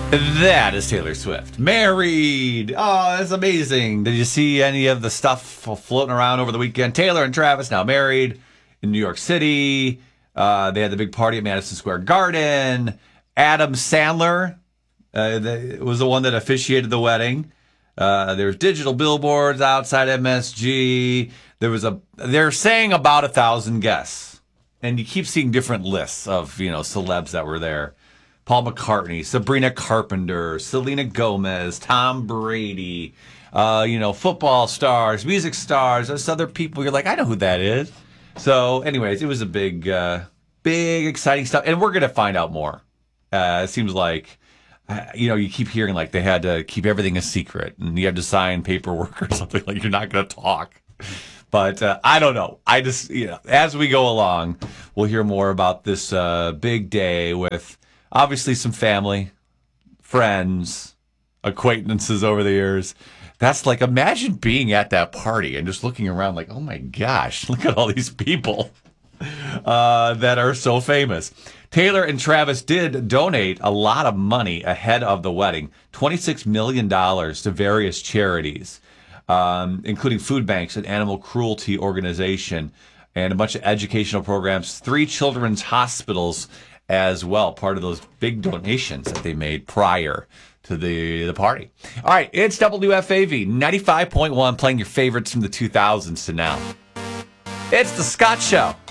That is Taylor Swift. Married. Oh, that's amazing. Did you see any of the stuff floating around over the weekend? Taylor and Travis now married in New York City. They had the big party at Madison Square Garden. Adam Sandler was the one that officiated the wedding. There was digital billboards outside MSG. They're saying about 1,000 guests. And you keep seeing different lists of, celebs that were there. Paul McCartney, Sabrina Carpenter, Selena Gomez, Tom Brady, football stars, music stars, those other people. You're like, I know who that is. So, anyways, it was a big, exciting stuff. And we're going to find out more. It seems like, you keep hearing like they had to keep everything a secret and you have to sign paperwork or something like you're not going to talk. But I don't know. I just, as we go along, we'll hear more about this big day with obviously some family, friends, acquaintances over the years. That's like, imagine being at that party and just looking around like, oh my gosh, look at all these people that are so famous. Taylor and Travis did donate a lot of money ahead of the wedding, $26 million to various charities, including food banks and animal cruelty organization, and a bunch of educational programs, 3 children's hospitals as well, part of those big donations that they made prior to the party. All right, it's WFAV 95.1, playing your favorites from the 2000s to now. It's The Scott Show.